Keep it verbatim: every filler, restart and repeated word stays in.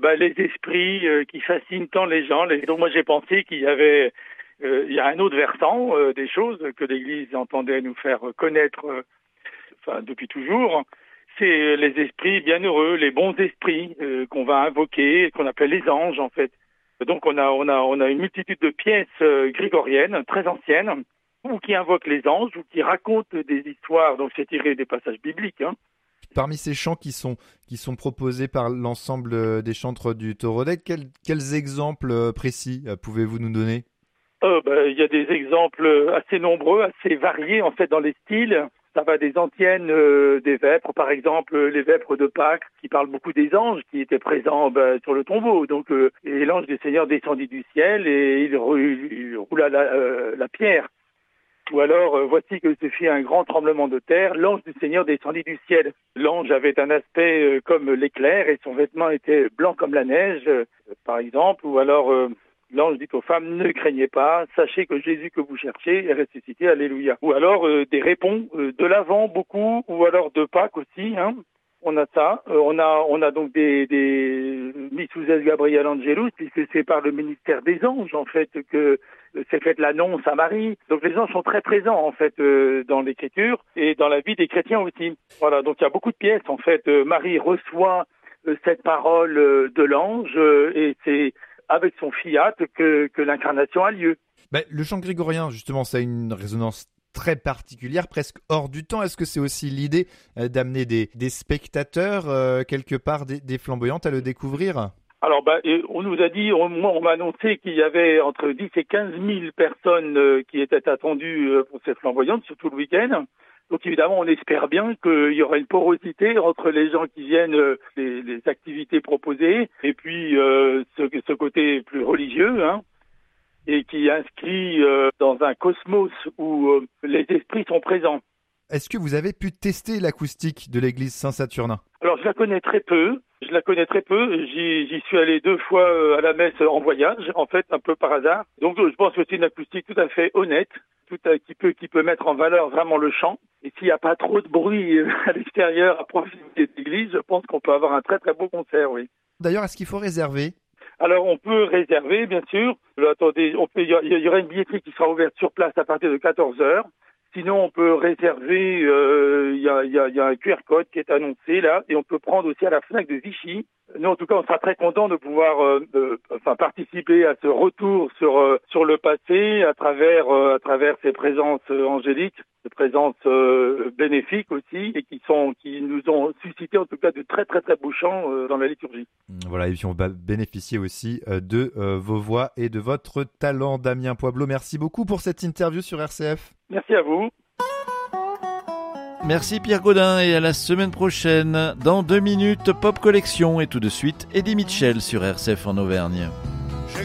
bah, les esprits euh, qui fascinent tant les gens. Les... Donc moi j'ai pensé qu'il y avait, euh, il y a un autre versant euh, des choses que l'Église entendait nous faire connaître, euh, enfin depuis toujours. C'est les esprits bienheureux, les bons esprits euh, qu'on va invoquer, qu'on appelle les anges en fait. Donc on a on a on a une multitude de pièces euh, grégoriennes très anciennes, ou qui invoquent les anges, ou qui racontent des histoires. Donc c'est tiré des passages bibliques. Hein. Parmi ces chants qui sont qui sont proposés par l'ensemble des chantres du Taurodet, quels quels exemples précis pouvez-vous nous donner? Euh, ben, il y a des exemples assez nombreux, assez variés en fait dans les styles. Ça va des antiennes, euh, des vêpres, par exemple les vêpres de Pâques, qui parlent beaucoup des anges qui étaient présents ben, sur le tombeau. Donc, euh, et l'ange du Seigneur descendit du ciel et il, il roula la, euh, la pierre. Ou alors, euh, voici que se fit un grand tremblement de terre, l'ange du Seigneur descendit du ciel. L'ange avait un aspect euh, comme l'éclair et son vêtement était blanc comme la neige, euh, par exemple. Ou alors... Euh, L'ange dit aux femmes, ne craignez pas, sachez que Jésus que vous cherchez est ressuscité, alléluia. Ou alors euh, des répons euh, de l'Avent beaucoup, ou alors de Pâques aussi, hein. On a ça. Euh, on a on a donc des des Misuses Gabriel Angelus, puisque c'est par le ministère des anges en fait que euh, c'est fait l'annonce à Marie. Donc les anges sont très présents en fait euh, dans l'Écriture et dans la vie des chrétiens aussi. Voilà, donc il y a beaucoup de pièces en fait. Euh, Marie reçoit euh, cette parole euh, de l'ange euh, et c'est avec son fiat que, que l'incarnation a lieu. Bah, le chant grégorien, justement, ça a une résonance très particulière, presque hors du temps. Est-ce que c'est aussi l'idée euh, d'amener des, des spectateurs, euh, quelque part, des, des flamboyantes à le découvrir? Alors, bah, on nous a dit, on, moi, on m'a annoncé qu'il y avait entre dix et quinze mille personnes euh, qui étaient attendues euh, pour ces flamboyantes, surtout le week-end. Donc évidemment, on espère bien qu'il y aura une porosité entre les gens qui viennent, euh, les, les activités proposées, et puis euh, ce, ce côté plus religieux, hein, et qui inscrit euh, dans un cosmos où euh, les esprits sont présents. Est-ce que vous avez pu tester l'acoustique de l'église Saint-Saturnin? Alors je la connais très peu, je la connais très peu, j'y, j'y suis allé deux fois euh, à la messe en voyage, en fait, un peu par hasard. Donc je pense que c'est une acoustique tout à fait honnête, tout à, qui peut qui peut mettre en valeur vraiment le chant. Et s'il n'y a pas trop de bruit à l'extérieur, à proximité de l'église, je pense qu'on peut avoir un très très beau concert, oui. D'ailleurs, est-ce qu'il faut réserver? Alors on peut réserver, bien sûr. Là, attendez, on peut, il y, y aura une billetterie qui sera ouverte sur place à partir de quatorze heures. Sinon, on peut réserver, il euh, y, a, y, a, y a un Q R code qui est annoncé là, et on peut prendre aussi à la Fnac de Vichy. Nous, en tout cas, on sera très content de pouvoir euh, euh, enfin, participer à ce retour sur euh, sur le passé à travers euh, à travers ces présences euh, angéliques, ces présences euh, bénéfiques aussi, et qui sont qui nous ont suscité en tout cas de très très très beaux chants euh, dans la liturgie. Voilà, et puis on va bénéficier aussi euh, de euh, vos voix et de votre talent, Damien Poiblot. Merci beaucoup pour cette interview sur R C F. Merci à vous. Merci Pierre Gaudin et à la semaine prochaine. Dans deux minutes, Pop Collection et tout de suite Eddie Mitchell sur R C F en Auvergne.